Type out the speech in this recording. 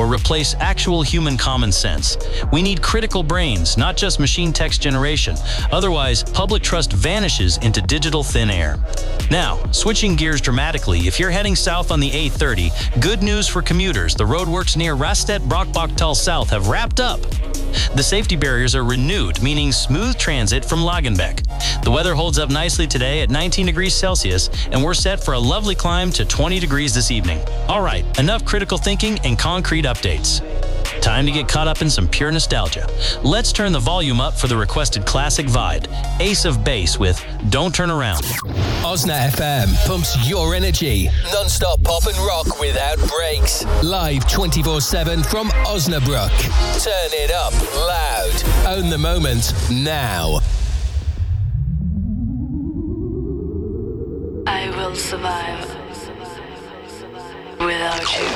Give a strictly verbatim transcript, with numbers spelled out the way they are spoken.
or replace actual human common sense. We need critical brains, not just machine text generation. Otherwise, public trust vanishes into digital thin air. Now, switching gears dramatically, if you're heading south on the A thirty, good news for commuters. The roadworks near Rastedt-Brockbachtal South have wrapped up. The safety barriers are renewed, meaning smooth transit from Lagenbeck. The weather holds up nicely today at nineteen degrees Celsius, and we're set for a lovely climb to twenty degrees this evening. All right, enough critical thinking and concrete updates. Time to get caught up in some pure nostalgia. Let's turn the volume up for the requested classic vibe, Ace of Base with Don't Turn Around. Osna F M pumps your energy. Non-stop pop and rock without breaks. Live twenty-four seven from Osnabrück. Turn it up loud. Own the moment now. I will survive without you.